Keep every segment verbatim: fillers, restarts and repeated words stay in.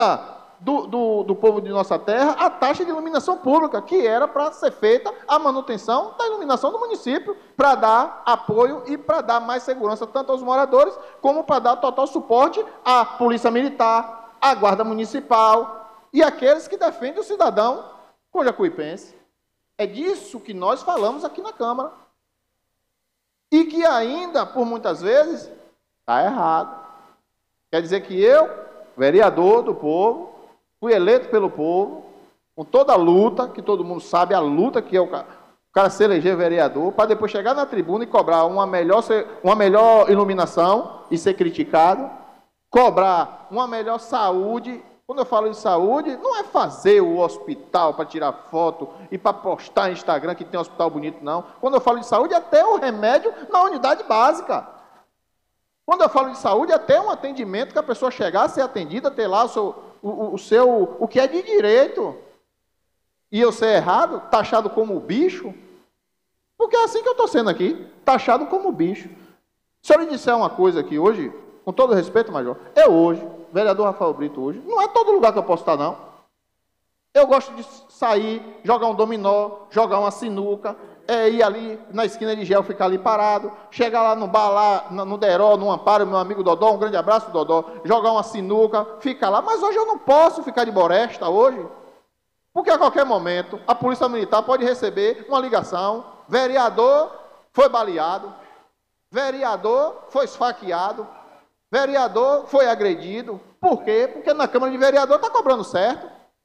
do, do, do povo de nossa terra a taxa de iluminação pública, que era para ser feita a manutenção da iluminação do município, para dar apoio e para dar mais segurança tanto aos moradores, como para dar total suporte à Polícia Militar, à Guarda Municipal e àqueles que defendem o cidadão conjacuipense. É disso que nós falamos aqui na Câmara. E que ainda, por muitas vezes, está errado. Quer dizer que eu, vereador do povo, fui eleito pelo povo, com toda a luta, que todo mundo sabe, a luta que é o cara, o cara se eleger vereador, para depois chegar na tribuna e cobrar uma melhor, uma melhor iluminação e ser criticado, cobrar uma melhor saúde. Quando eu falo de saúde, não é fazer o hospital para tirar foto e para postar no Instagram que tem um hospital bonito, não. Quando eu falo de saúde, é até o remédio na unidade básica. Quando eu falo de saúde, é até um atendimento que a pessoa chegar, ser atendida, ter lá o seu, o, o, seu, o que é de direito. E eu ser errado, taxado como bicho, porque é assim que eu estou sendo aqui, taxado como bicho. Se eu lhe disser uma coisa aqui hoje, com todo respeito, Major, é hoje, vereador Rafael Brito hoje, não é todo lugar que eu posso estar, não. Eu gosto de sair, jogar um dominó, jogar uma sinuca, é, ir ali na esquina de gel, ficar ali parado, chegar lá no bar, lá no Deró, no Amparo, meu amigo Dodó, um grande abraço, Dodó, jogar uma sinuca, ficar lá. Mas hoje eu não posso ficar de boresta hoje, porque a qualquer momento a Polícia Militar pode receber uma ligação, vereador foi baleado, vereador foi esfaqueado, vereador foi agredido. Por quê? Porque na Câmara de Vereador está cobrando certo.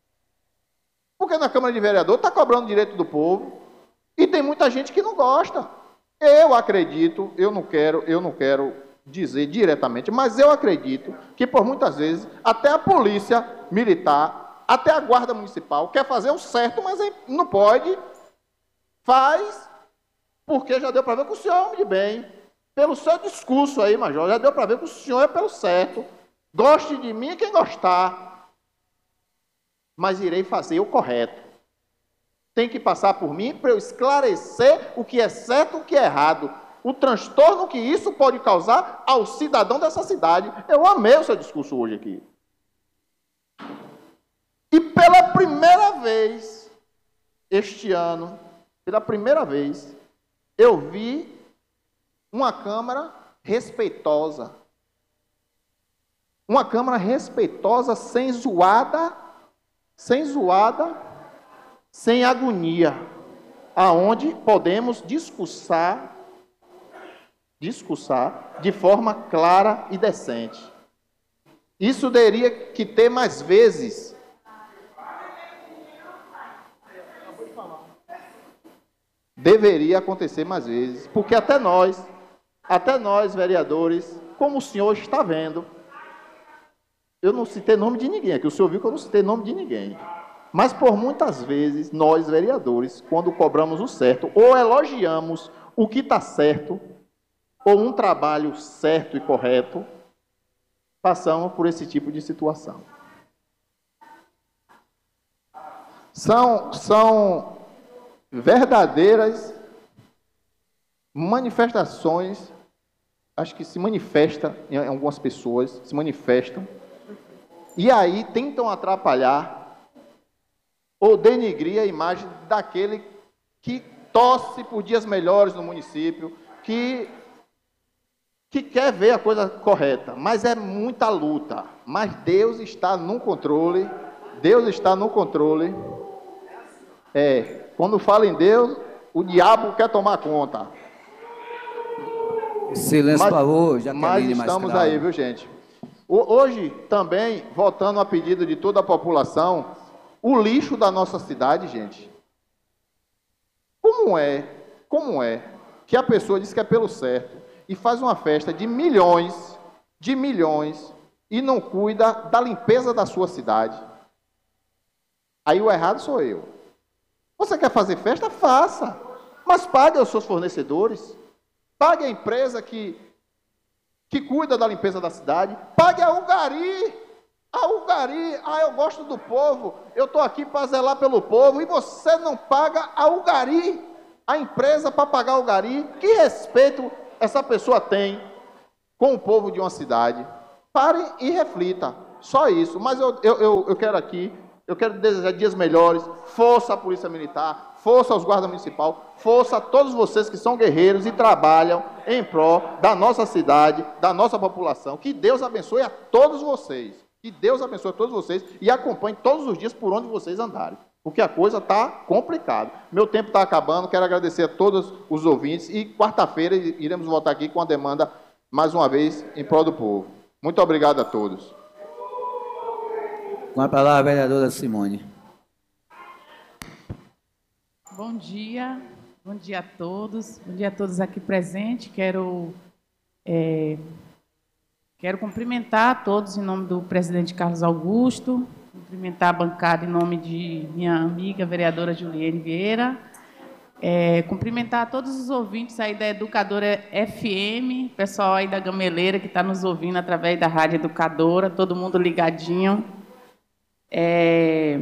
Porque na Câmara de Vereador está cobrando direito do povo. E tem muita gente que não gosta. Eu acredito, eu não quero, eu não quero dizer diretamente, mas eu acredito que por muitas vezes até a Polícia Militar, até a Guarda Municipal quer fazer o certo, mas não pode. Faz, porque já deu para ver que o senhor é homem de bem. Pelo seu discurso aí, Major, já deu para ver que o senhor é pelo certo. Goste de mim quem gostar. Mas irei fazer o correto. Tem que passar por mim para eu esclarecer o que é certo e o que é errado. O transtorno que isso pode causar ao cidadão dessa cidade. Eu amei o seu discurso hoje aqui. E pela primeira vez, este ano, pela primeira vez, eu vi uma Câmara respeitosa. Uma Câmara respeitosa, sem zoada, sem zoada, sem agonia, aonde podemos discursar, discursar de forma clara e decente. Isso teria que ter mais vezes. Deveria acontecer mais vezes, porque até nós, até nós, vereadores, como o senhor está vendo, eu não citei nome de ninguém aqui, o senhor viu que eu não citei nome de ninguém, mas por muitas vezes, nós, vereadores, quando cobramos o certo, ou elogiamos o que está certo, ou um trabalho certo e correto, passamos por esse tipo de situação. São, são verdadeiras manifestações, acho que se manifesta em algumas pessoas, se manifestam, e aí tentam atrapalhar ou denigrir a imagem daquele que torce por dias melhores no município, que, que quer ver a coisa correta, mas é muita luta. Mas Deus está no controle, Deus está no controle. É, quando fala em Deus, o diabo quer tomar conta. Silêncio, mas, por favor, já mas estamos aí, viu, gente? Hoje, também, voltando a pedido de toda a população, o lixo da nossa cidade, gente, como é, como é que a pessoa diz que é pelo certo e faz uma festa de milhões, de milhões, e não cuida da limpeza da sua cidade? Aí o errado sou eu. Você quer fazer festa? Faça, mas pague aos seus fornecedores, pague a empresa que, que cuida da limpeza da cidade, pague a Ugari, a Ugari, ah, eu gosto do povo, eu estou aqui para zelar pelo povo, e você não paga a Ugari, a empresa para pagar a Ugari. Que respeito essa pessoa tem com o povo de uma cidade? Pare e reflita. Só isso. Mas eu, eu, eu, eu quero aqui, eu quero desejar dias melhores, força à Polícia Militar, força aos guardas municipal, força a todos vocês que são guerreiros e trabalham em prol da nossa cidade, da nossa população. Que Deus abençoe a todos vocês. Que Deus abençoe a todos vocês e acompanhe todos os dias por onde vocês andarem. Porque a coisa está complicada. Meu tempo está acabando, quero agradecer a todos os ouvintes e quarta-feira iremos voltar aqui com a demanda, mais uma vez, em prol do povo. Muito obrigado a todos. Com a palavra, a vereadora Simone. Bom dia, bom dia a todos, bom dia a todos aqui presentes. Quero, é, quero cumprimentar a todos em nome do presidente Carlos Augusto, cumprimentar a bancada em nome de minha amiga vereadora Juliene Vieira, é, cumprimentar a todos os ouvintes aí da Educadora F M, pessoal aí da Gameleira que está nos ouvindo através da Rádio Educadora, todo mundo ligadinho. É,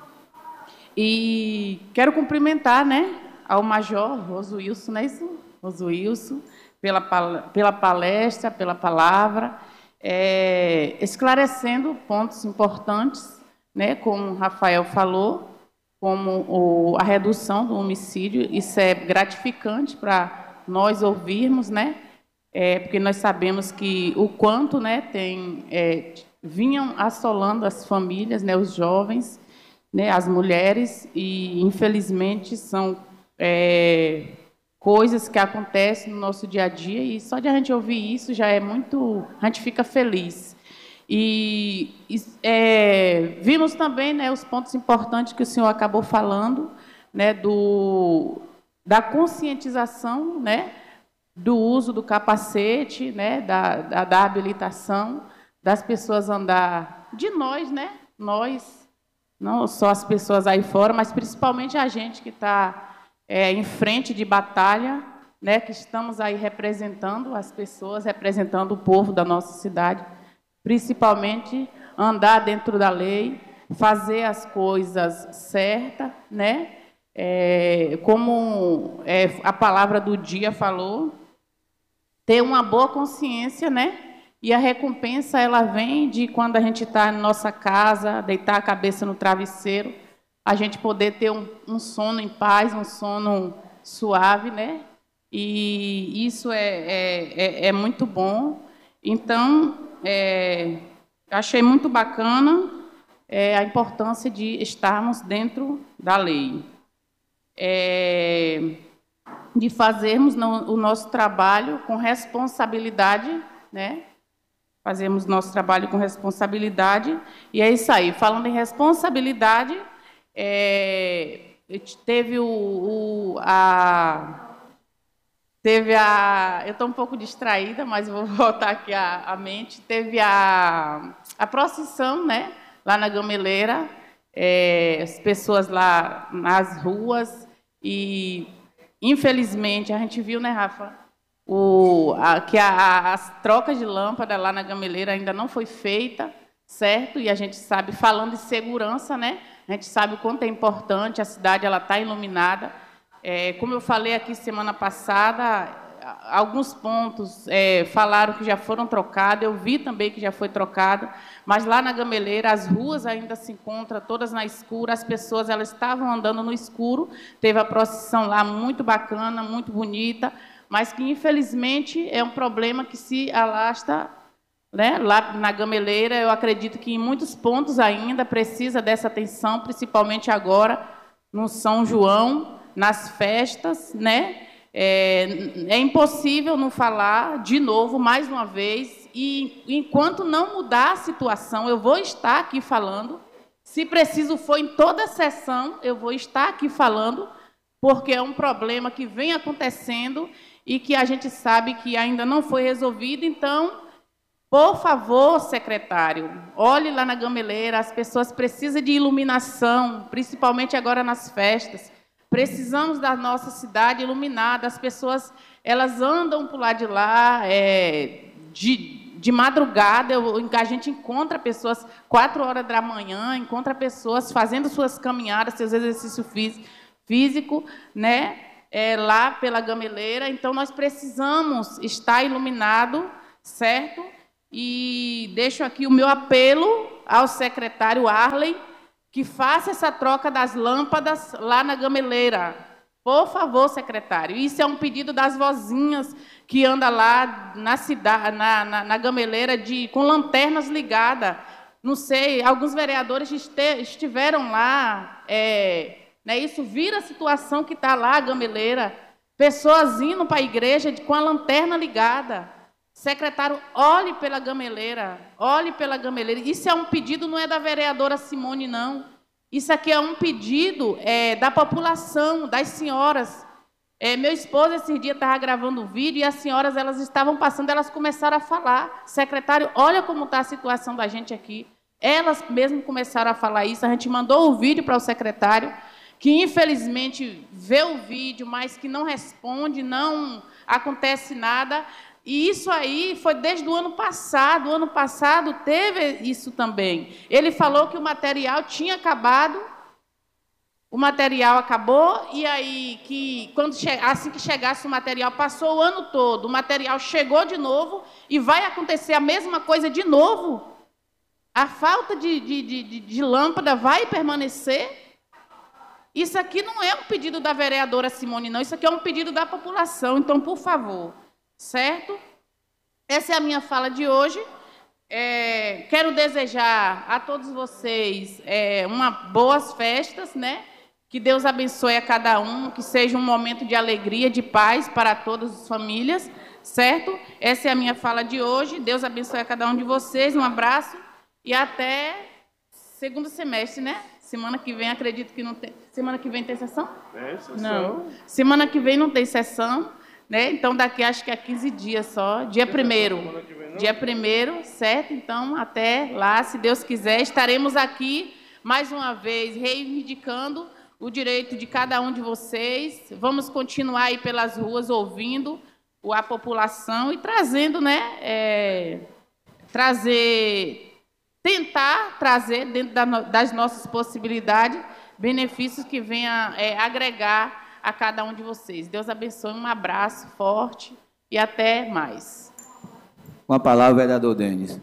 e quero cumprimentar, né, ao Major Rosuilson, né, isso? Rosuilson, pela, pela palestra, pela palavra, é, esclarecendo pontos importantes, né, como o Rafael falou, como o, a redução do homicídio. Isso é gratificante para nós ouvirmos, né, é, porque nós sabemos que o quanto, né, tem, é, vinham assolando as famílias, né, os jovens, né, as mulheres, e, infelizmente, são é, coisas que acontecem no nosso dia a dia, e só de a gente ouvir isso já é muito... A gente fica feliz. E, e é, vimos também, né, os pontos importantes que o senhor acabou falando, né, do, da conscientização, né, do uso do capacete, né, da, da, da habilitação, das pessoas andar... De nós, né, nós... Não só as pessoas aí fora, mas principalmente a gente que está é, em frente de batalha, né, que estamos aí representando as pessoas, representando o povo da nossa cidade, principalmente andar dentro da lei, fazer as coisas certas, né, é, como é, a palavra do dia falou, ter uma boa consciência, né? E a recompensa, ela vem de quando a gente está em nossa casa, deitar a cabeça no travesseiro, a gente poder ter um, um sono em paz, um sono suave, né? E isso é, é, é, é muito bom. Então, é, achei muito bacana é, a importância de estarmos dentro da lei. É, de fazermos no, o nosso trabalho com responsabilidade, né? Fazemos nosso trabalho com responsabilidade, e é isso aí. Falando em responsabilidade, é, teve o, o a teve a eu estou um pouco distraída, mas vou voltar aqui à, à mente. Teve a a procissão, né, lá na Gameleira, é, as pessoas lá nas ruas, e infelizmente a gente viu, né, Rafa? O, a, que a, a, as trocas de lâmpada lá na Gameleira ainda não foi feita, certo? E a gente sabe, falando de segurança, né? A gente sabe o quanto é importante, a cidade ela está iluminada. É, como eu falei aqui semana passada, alguns pontos é, falaram que já foram trocados, eu vi também que já foi trocado, mas lá na Gameleira as ruas ainda se encontram todas na escura, as pessoas elas estavam andando no escuro, teve a procissão lá muito bacana, muito bonita, mas que, infelizmente, é um problema que se alastra, né, lá na Gameleira. Eu acredito que, em muitos pontos ainda, precisa dessa atenção, principalmente agora, no São João, nas festas, né? É, é impossível não falar, de novo, mais uma vez, e, enquanto não mudar a situação, eu vou estar aqui falando, se preciso for em toda a sessão, eu vou estar aqui falando, porque é um problema que vem acontecendo e que a gente sabe que ainda não foi resolvido. Então, por favor, secretário, olhe lá na Gameleira, as pessoas precisam de iluminação, principalmente agora nas festas. Precisamos da nossa cidade iluminada, as pessoas elas andam por lá de lá, é, de, de madrugada, eu, a gente encontra pessoas quatro horas da manhã, encontra pessoas fazendo suas caminhadas, seus exercícios físicos, físico, né? É, lá pela Gameleira. Então, nós precisamos estar iluminado, certo? e deixo aqui o meu apelo ao secretário Arley, que faça essa troca das lâmpadas lá na Gameleira. Por favor, secretário. Isso é um pedido das vozinhas que andam lá na cidade, na, na, na Gameleira, de, com lanternas ligadas. Não sei, alguns vereadores este, estiveram lá, é, né, isso vira a situação que está lá, a Gameleira. Pessoas indo para a igreja de, com a lanterna ligada. Secretário, olhe pela Gameleira, olhe pela Gameleira. Isso é um pedido, não é da vereadora Simone, não. Isso aqui é um pedido é, da população, das senhoras. É, meu esposo, esse dia, estava gravando um vídeo e as senhoras elas estavam passando, elas começaram a falar. Secretário, olha como está a situação da gente aqui. Elas mesmo começaram a falar isso. A gente mandou o vídeo para o secretário, que infelizmente vê o vídeo, mas que não responde, não acontece nada. E isso aí foi desde o ano passado. O ano passado teve isso também. Ele falou que o material tinha acabado, o material acabou, e aí, que, quando che assim que chegasse o material, passou o ano todo, o material chegou de novo, e vai acontecer a mesma coisa de novo. A falta de, de, de, de lâmpada vai permanecer. Isso aqui não é um pedido da vereadora Simone, não. Isso aqui é um pedido da população. Então, por favor, certo? Essa é a minha fala de hoje. É, quero desejar a todos vocês é, uma boas festas, né? Que Deus abençoe a cada um, que seja um momento de alegria, de paz para todas as famílias, certo? Essa é a minha fala de hoje. Deus abençoe a cada um de vocês. Um abraço e até segundo semestre, né? Semana que vem, acredito que não tem... Semana que vem tem sessão? É, sessão. Não. Semana que vem não tem sessão, né? Então, daqui acho que é quinze dias só. Dia primeiro. Dia primeiro, certo? Então, até lá, se Deus quiser, estaremos aqui, mais uma vez, reivindicando o direito de cada um de vocês. Vamos continuar aí pelas ruas, ouvindo a população e trazendo, né? É, trazer... tentar trazer, dentro das nossas possibilidades, benefícios que venham é, agregar a cada um de vocês. Deus abençoe, um abraço forte e até mais. Com a palavra, vereador Denis.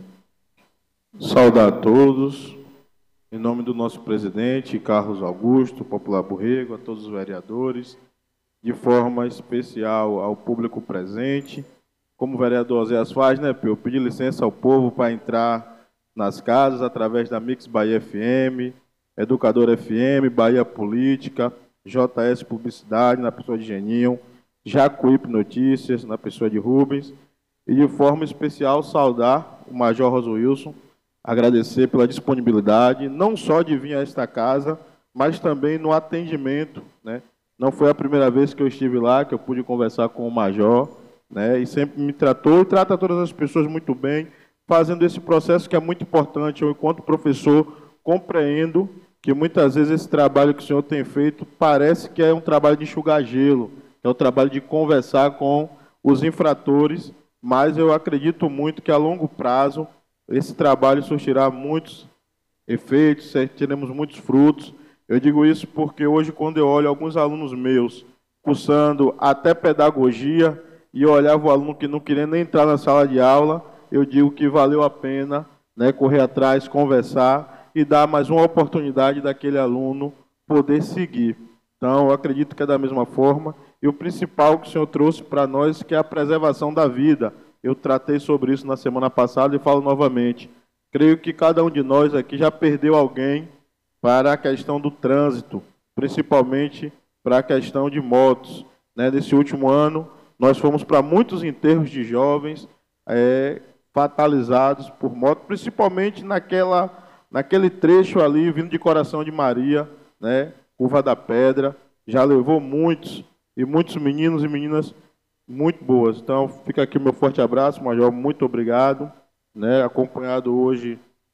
Saudar a todos, em nome do nosso presidente, Carlos Augusto, Popular Borrego, a todos os vereadores, de forma especial ao público presente. Como o vereador Oséias faz, né, eu pedi licença ao povo para entrar nas casas, através da Mix Bahia F M, Educador F M, Bahia Política, J S Publicidade, na pessoa de Geninho, Jacuípe Notícias, na pessoa de Rubens, e de forma especial saudar o Major Rosa Wilson, agradecer pela disponibilidade, não só de vir a esta casa, mas também no atendimento, né? Não foi a primeira vez que eu estive lá, que eu pude conversar com o Major, né? E sempre me tratou e trata todas as pessoas muito bem, fazendo esse processo que é muito importante. Eu, enquanto professor, compreendo que muitas vezes esse trabalho que o senhor tem feito parece que é um trabalho de enxugar gelo, é o trabalho de conversar com os infratores, mas eu acredito muito que a longo prazo esse trabalho surtirá muitos efeitos, teremos muitos frutos. Eu digo isso porque hoje, quando eu olho alguns alunos meus cursando até pedagogia e eu olhava o aluno que não queria nem entrar na sala de aula, eu digo que valeu a pena, né, correr atrás, conversar e dar mais uma oportunidade daquele aluno poder seguir. Então, eu acredito que é da mesma forma. E o principal que o senhor trouxe para nós, que é a preservação da vida. Eu tratei sobre isso na semana passada e falo novamente. Creio que cada um de nós aqui já perdeu alguém para a questão do trânsito, principalmente para a questão de motos. Né? Nesse último ano, nós fomos para muitos enterros de jovens, é, fatalizados por moto, principalmente naquela, naquele trecho ali, vindo de Coração de Maria, né, Curva da Pedra, já levou muitos, e muitos meninos e meninas muito boas. Então, fica aqui o meu forte abraço, Major, muito obrigado, né, acompanhado hoje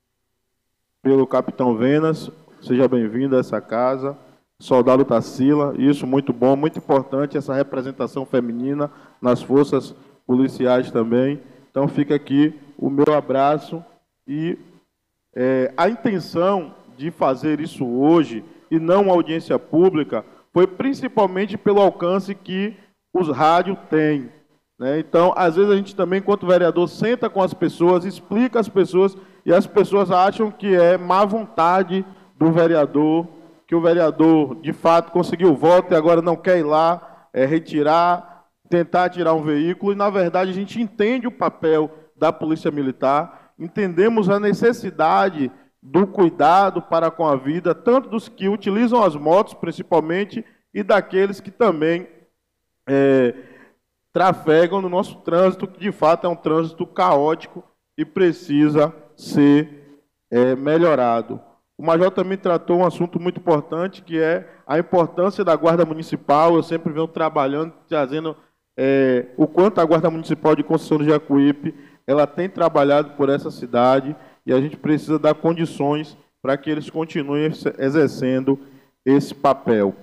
pelo Capitão Venas, seja bem-vindo a essa casa, Soldado Tarsila, isso muito bom, muito importante, essa representação feminina nas forças policiais também. Então, fica aqui o meu abraço e é, a intenção de fazer isso hoje e não uma audiência pública foi principalmente pelo alcance que os rádios têm. né? Então, às vezes a gente também, enquanto vereador, senta com as pessoas, explica às pessoas, e as pessoas acham que é má vontade do vereador, que o vereador, de fato, conseguiu o voto e agora não quer ir lá, é, retirar, tentar tirar um veículo, e, na verdade, a gente entende o papel da Polícia Militar, entendemos a necessidade do cuidado para com a vida, tanto dos que utilizam as motos, principalmente, e daqueles que também é, trafegam no nosso trânsito, que, de fato, é um trânsito caótico e precisa ser é, melhorado. O Major também tratou um assunto muito importante, que é a importância da Guarda Municipal. Eu sempre venho trabalhando, trazendo é, o quanto a Guarda Municipal de Conceição do Jacuípe ela tem trabalhado por essa cidade, e a gente precisa dar condições para que eles continuem exercendo esse papel.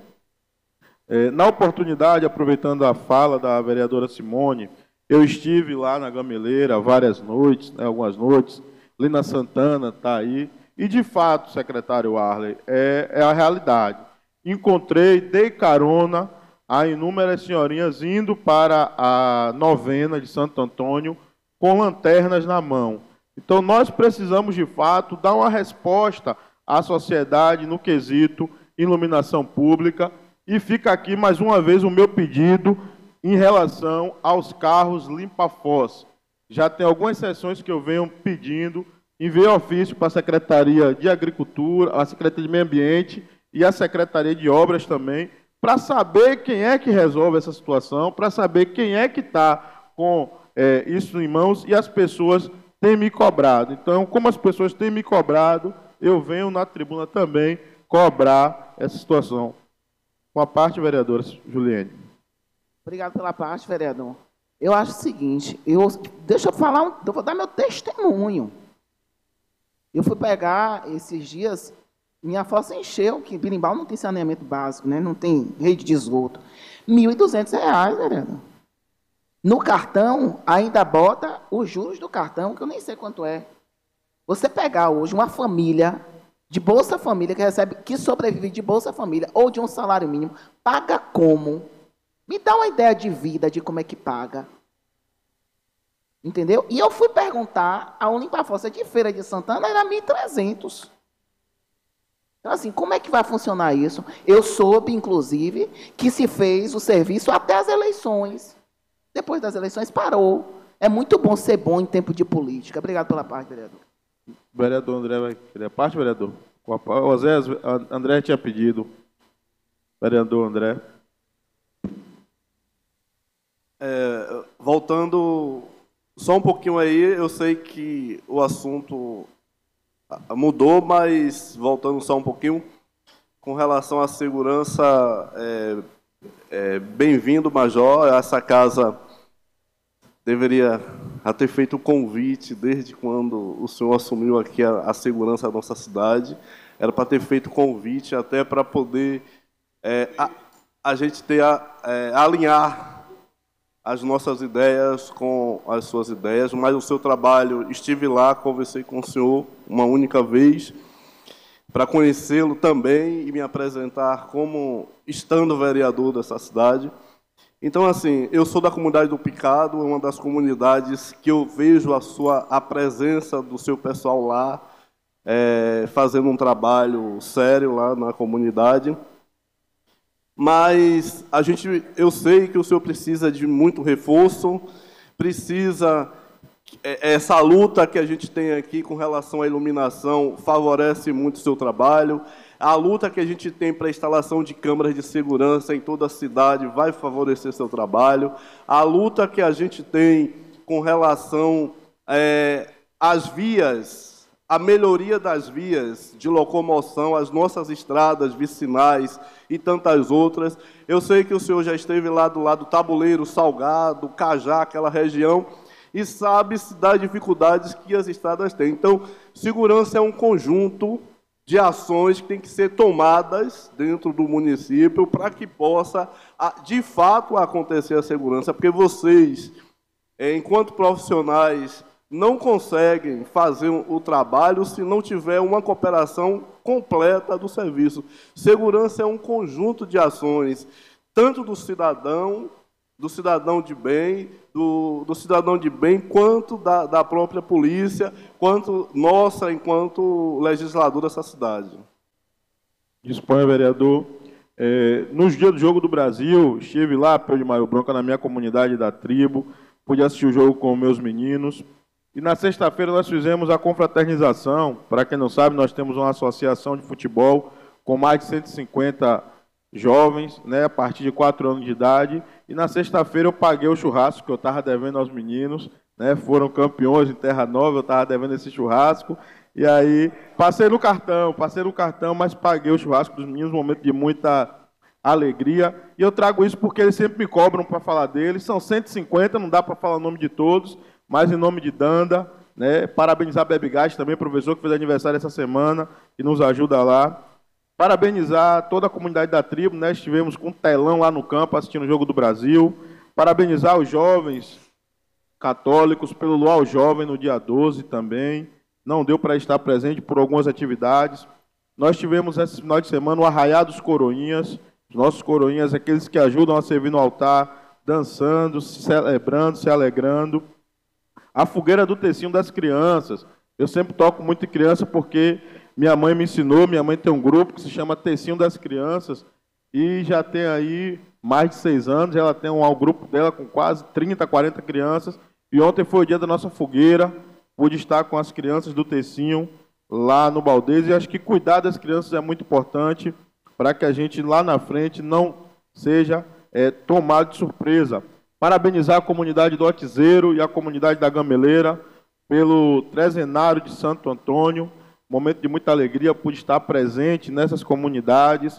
É, na oportunidade, aproveitando a fala da vereadora Simone, eu estive lá na Gameleira várias noites, né, algumas noites, Lina Santana está aí, e, de fato, secretário Arley, é, é a realidade. Encontrei, dei carona a inúmeras senhorinhas indo para a novena de Santo Antônio com lanternas na mão. Então, nós precisamos, de fato, dar uma resposta à sociedade no quesito iluminação pública, e fica aqui, mais uma vez, o meu pedido em relação aos carros limpa-foz. Já tem algumas sessões que eu venho pedindo, enviei ofício para a Secretaria de Agricultura, a Secretaria de Meio Ambiente e a Secretaria de Obras também, para saber quem é que resolve essa situação, para saber quem é que está com é, isso em mãos, e as pessoas têm me cobrado. Então, como as pessoas têm me cobrado, eu venho na tribuna também cobrar essa situação. Com a parte, vereadora Juliene. Obrigado pela parte, vereador. Eu acho o seguinte, eu, deixa eu falar, um, eu vou dar meu testemunho. Eu fui pegar esses dias, minha fossa encheu, que Birimbau não tem saneamento básico, né? Não tem rede de esgoto. mil e duzentos reais, vereador. No cartão, ainda bota os juros do cartão, que eu nem sei quanto é. Você pegar hoje uma família de Bolsa Família, que recebe, que sobrevive de Bolsa Família, ou de um salário mínimo, paga como? Me dá uma ideia de vida, de como é que paga. Entendeu? E eu fui perguntar, a Limpa-Fossa de Feira de Santana era mil e trezentos. Então, assim, como é que vai funcionar isso? Eu soube, inclusive, que se fez o serviço até as eleições. Depois das eleições, parou. É muito bom ser bom em tempo de política. Obrigado pela parte, vereador. Vereador André vai querer a parte, vereador? O Zé André tinha pedido. Vereador André. É, voltando só um pouquinho aí, eu sei que o assunto mudou, mas voltando só um pouquinho, com relação à segurança, é, é, bem-vindo, Major. Essa casa deveria ter feito o convite desde quando o senhor assumiu aqui a, a segurança da nossa cidade. Era para ter feito o convite até para poder é, a, a gente ter a, é, alinhar as nossas ideias com as suas ideias, mas o seu trabalho, estive lá, conversei com o senhor uma única vez, para conhecê-lo também e me apresentar como estando vereador dessa cidade. Então, assim, eu sou da comunidade do Picado, uma das comunidades que eu vejo a sua a presença do seu pessoal lá, é, fazendo um trabalho sério lá na comunidade. Mas a gente, eu sei que o senhor precisa de muito reforço, precisa... Essa luta que a gente tem aqui com relação à iluminação favorece muito o seu trabalho. A luta que a gente tem para a instalação de câmeras de segurança em toda a cidade vai favorecer seu trabalho. A luta que a gente tem com relação é, às vias, a melhoria das vias de locomoção, as nossas estradas vicinais e tantas outras. Eu sei que o senhor já esteve lá do lado do Tabuleiro, Salgado, Cajá, aquela região, e sabe-se das dificuldades que as estradas têm. Então, segurança é um conjunto de ações que tem que ser tomadas dentro do município para que possa, de fato, acontecer a segurança, porque vocês, enquanto profissionais, não conseguem fazer o trabalho se não tiver uma cooperação completa do serviço. Segurança é um conjunto de ações, tanto do cidadão, do cidadão de bem, do, do cidadão de bem, quanto da, da própria polícia, quanto nossa, enquanto legislador dessa cidade. Disponha, vereador. É, nos dias do Jogo do Brasil, estive lá, Peu de Mário Branco, na minha comunidade da tribo, pude assistir o jogo com meus meninos. E na sexta-feira nós fizemos a confraternização. Para quem não sabe, nós temos uma associação de futebol com mais de cento e cinquenta jovens, né, a partir de quatro anos de idade. E na sexta-feira eu paguei o churrasco que eu estava devendo aos meninos. Né, foram campeões em Terra Nova, eu estava devendo esse churrasco. E aí, passei no cartão, passei no cartão, mas paguei o churrasco dos meninos, um momento de muita alegria. E eu trago isso porque eles sempre me cobram para falar deles. São cento e cinquenta, não dá para falar o nome de todos, mas em nome de Danda, né, parabenizar a Bebe Gás também, professor que fez aniversário essa semana, que nos ajuda lá. Parabenizar toda a comunidade da tribo, né, estivemos com um telão lá no campo assistindo o Jogo do Brasil. Parabenizar os jovens católicos pelo Luau Jovem no dia doze também. Não deu para estar presente por algumas atividades. Nós tivemos esse final de semana o Arraiá dos Coroinhas. Os nossos coroinhas, aqueles que ajudam a servir no altar, dançando, se celebrando, se alegrando. A fogueira do Tecinho das Crianças. Eu sempre toco muito em criança porque minha mãe me ensinou, minha mãe tem um grupo que se chama Tecinho das Crianças e já tem aí mais de seis anos, ela tem um, um grupo dela com quase trinta, quarenta crianças. E ontem foi o dia da nossa fogueira. Pude estar com as crianças do Tecinho lá no Baldez, e acho que cuidar das crianças é muito importante para que a gente lá na frente não seja é, tomado de surpresa. Parabenizar a comunidade do Otizeiro e a comunidade da Gameleira pelo trezenário de Santo Antônio, momento de muita alegria, pude estar presente nessas comunidades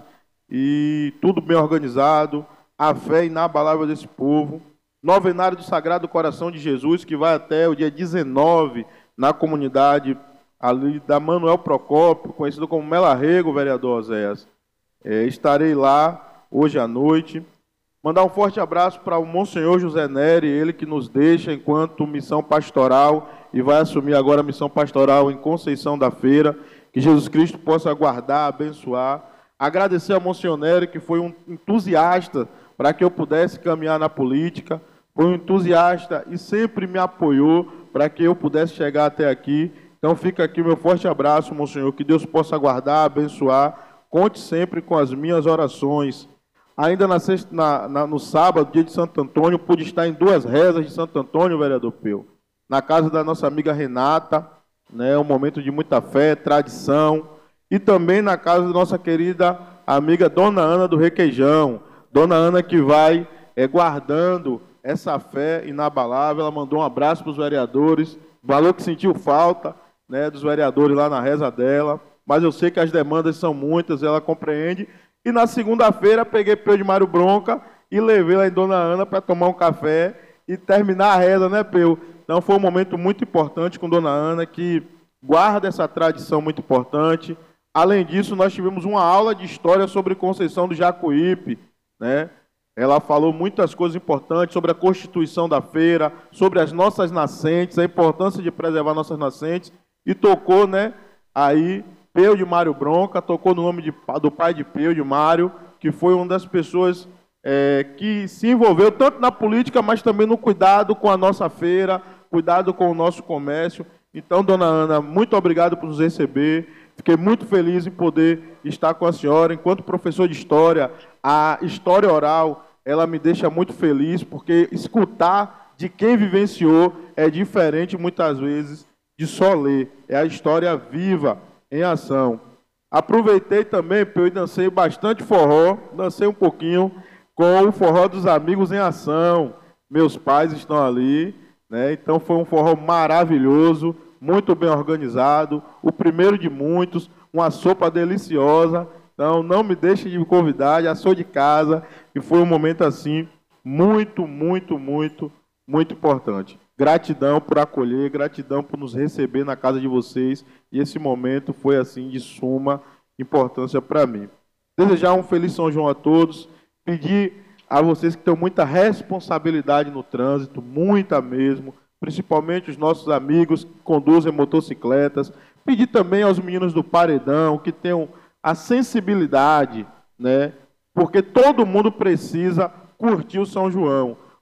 e tudo bem organizado, a fé inabalável desse povo. Novenário do Sagrado Coração de Jesus, que vai até o dia dezenove, na comunidade ali da Manuel Procópio, conhecido como Melarrego, vereador Oséias. É, estarei lá hoje à noite. Mandar um forte abraço para o Monsenhor José Neri, ele que nos deixa enquanto missão pastoral e vai assumir agora a missão pastoral em Conceição da Feira. Que Jesus Cristo possa guardar, abençoar. Agradecer ao Monsenhor Neri, que foi um entusiasta para que eu pudesse caminhar na política. Foi um entusiasta e sempre me apoiou para que eu pudesse chegar até aqui. Então fica aqui o meu forte abraço, Monsenhor, que Deus possa guardar, abençoar. Conte sempre com as minhas orações. Ainda na sexta, na, na, no sábado, dia de Santo Antônio, pude estar em duas rezas de Santo Antônio, vereador Peu. Na casa da nossa amiga Renata, né, um momento de muita fé, tradição. E também na casa da nossa querida amiga Dona Ana do Requeijão. Dona Ana que vai é, guardando essa fé inabalável. Ela mandou um abraço para os vereadores, falou que sentiu falta, né, dos vereadores lá na reza dela, mas eu sei que as demandas são muitas, ela compreende. E na segunda-feira peguei Peu de Mário Bronca e levei lá em Dona Ana para tomar um café e terminar a reza, né, Peu? Então foi um momento muito importante com Dona Ana, que guarda essa tradição muito importante. Além disso, nós tivemos uma aula de história sobre Conceição do Jacuípe, né? Ela falou muitas coisas importantes sobre a constituição da feira, sobre as nossas nascentes, a importância de preservar nossas nascentes, e tocou, né, aí, Peu de Mário Bronca, tocou no nome de, do pai de Peu de Mário, que foi uma das pessoas é, que se envolveu tanto na política, mas também no cuidado com a nossa feira, cuidado com o nosso comércio. Então, Dona Ana, muito obrigado por nos receber. Fiquei muito feliz em poder estar com a senhora. Enquanto professor de História, a história oral, ela me deixa muito feliz, porque escutar de quem vivenciou é diferente, muitas vezes, de só ler. É a história viva, em ação. Aproveitei também, eu dancei bastante forró, dancei um pouquinho com o Forró dos Amigos em Ação. Meus pais estão ali, né? Então foi um forró maravilhoso, muito bem organizado, o primeiro de muitos, uma sopa deliciosa. Então não me deixe de me convidar, já sou de casa, e foi um momento assim muito, muito, muito, muito importante. Gratidão por acolher, gratidão por nos receber na casa de vocês, e esse momento foi assim de suma importância para mim. Desejar um feliz São João a todos, pedir a vocês que têm muita responsabilidade no trânsito, muita mesmo, principalmente os nossos amigos que conduzem motocicletas, pedir também aos meninos do Paredão que tenham a sensibilidade, né? Porque todo mundo precisa curtir o São João.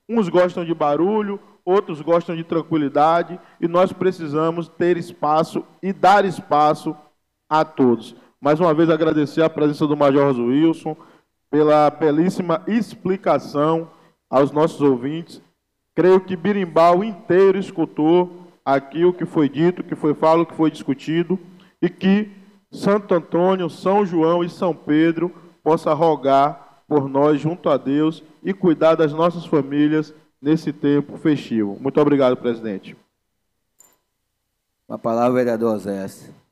Uns gostam de barulho, outros gostam de tranquilidade, e nós precisamos ter espaço e dar espaço a todos. Mais uma vez, agradecer a presença do Major Wilson, pela belíssima explicação aos nossos ouvintes. Creio que Birimbau inteiro escutou aqui o que foi dito, o que foi falado, o que foi discutido, e que Santo Antônio, São João e São Pedro possa rogar por nós junto a Deus e cuidar das nossas famílias nesse tempo festivo. Muito obrigado, presidente. Com a palavra, vereador Zé.